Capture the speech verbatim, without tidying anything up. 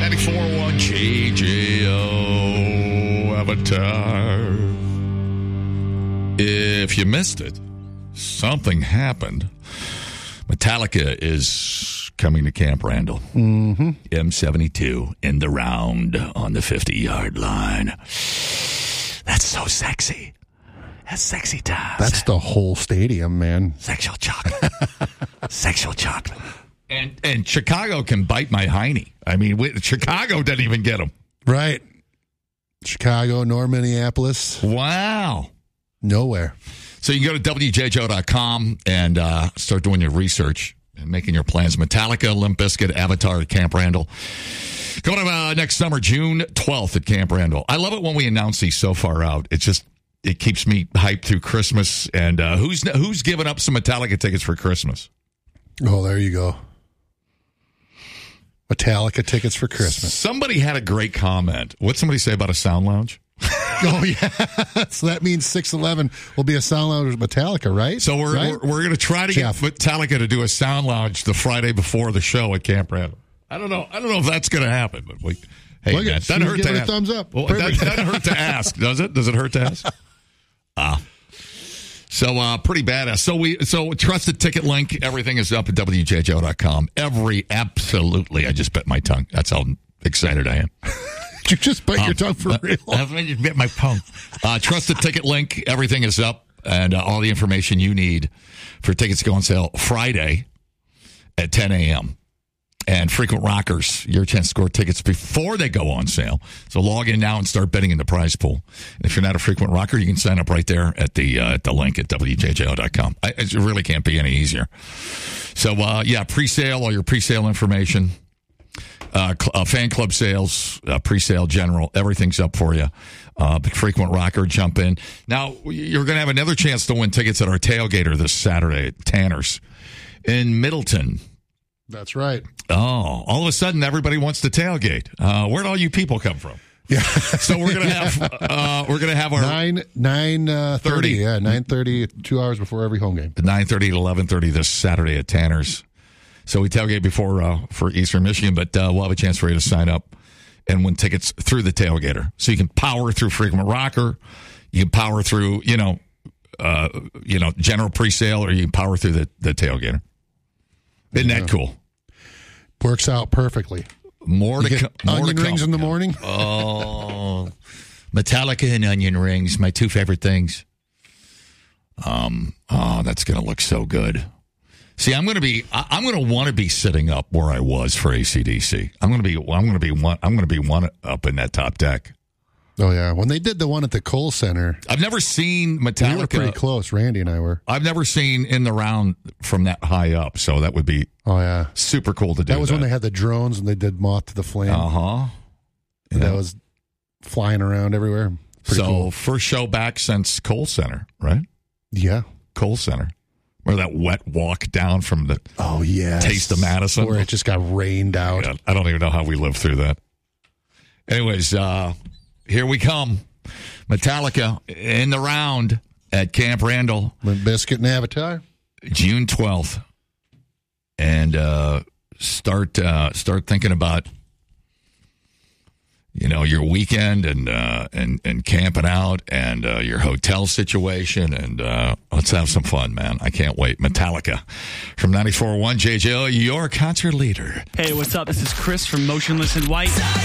ninety-four point one J J O Avatar. If you missed it, something happened. Metallica is coming to Camp Randall. Mm-hmm. M seventy-two in the round on the fifty-yard line. That's so sexy. That's sexy time. That's the whole stadium, man. Sexual chocolate. Sexual chocolate. And and Chicago can bite my hiney. I mean, we, Chicago doesn't even get them. Right. Chicago, nor Minneapolis. Wow. Nowhere. So you can go to W J J O dot com and uh, start doing your research and making your plans. Metallica, Limp Bizkit, Avatar at Camp Randall. Going to uh, next summer, June twelfth at Camp Randall. I love it when we announce these so far out. It just it keeps me hyped through Christmas. And uh, who's who's giving up some Metallica tickets for Christmas? Oh, there you go. Metallica tickets for Christmas. Somebody had a great comment. What'd somebody say about a sound lounge? Oh, yeah. So that means six eleven will be a sound lounge with Metallica, right? So we're right? we're, we're going to try to Jeff. get Metallica to do a sound lounge the Friday before the show at Camp Randall. I don't know. I don't know if that's going to happen, but we. Hey, Look man, at, doesn't hurt give to it a ask. thumbs up. Well, that doesn't hurt to ask, does it? Does it hurt to ask? Ah. So uh, pretty badass. So we so trusted ticket link. Everything is up at W J J O dot com. Every absolutely. I just bit my tongue. That's how excited I am. Did you just bite um, your tongue for real? I just bit my tongue. Uh, trusted ticket link. Everything is up, and uh, all the information you need for tickets go on sale Friday at ten a.m. And Frequent Rockers, your chance to score tickets before they go on sale. So log in now and start betting in the prize pool. And if you're not a Frequent Rocker, you can sign up right there at the uh, at the link at W J J O dot com. I, it really can't be any easier. So, uh, yeah, pre-sale, all your pre-sale information, uh, cl- uh, fan club sales, uh, pre-sale general, everything's up for you. Uh, Frequent Rocker, jump in. Now, you're going to have another chance to win tickets at our tailgater this Saturday at Tanner's in Middleton. That's right. Oh, all of a sudden, everybody wants to tailgate. Uh, where'd all you people come from? Yeah. So we're gonna have uh, we're gonna have our nine nine uh, thirty. Yeah, nine thirty. Two hours before every home game. Nine thirty to eleven thirty this Saturday at Tanner's. So we tailgate before uh, for Eastern Michigan, but uh, we'll have a chance for you to sign up and win tickets through the tailgater. So you can power through Frequent Rocker, you can power through you know uh, you know general presale, or you can power through the the tailgater. Isn't yeah. that cool? Works out perfectly. More you to get co- more onion to rings come. in the morning. Oh, Metallica and onion rings, my two favorite things. Um, oh, that's gonna look so good. See, I'm gonna be, I, I'm gonna want to be sitting up where I was for A C D C. I'm gonna be, I'm gonna be one, I'm gonna be one up in that top deck. Oh yeah, when they did the one at the Kohl Center, I've never seen Metallica. We were pretty close. Randy and I were. I've never seen In the Round from that high up, so that would be oh yeah super cool to do. That was that. when they had the drones and they did Moth to the Flame. Uh huh. Yeah. That was flying around everywhere. Pretty so cool. First show back since Kohl Center, right? Yeah, Kohl Center. Where that wet walk down from the oh yeah Taste of Madison, where it just got rained out. God, I don't even know how we lived through that. Anyways, uh, here we come. Metallica in the round at Camp Randall. Limp Bizkit and Avatar. June twelfth. And uh, start uh, start thinking about, you know, your weekend and uh, and, and camping out and uh, your hotel situation. And uh, let's have some fun, man. I can't wait. Metallica from ninety-four point one J J O, your concert leader. Hey, what's up? This is Chris from Motionless in White.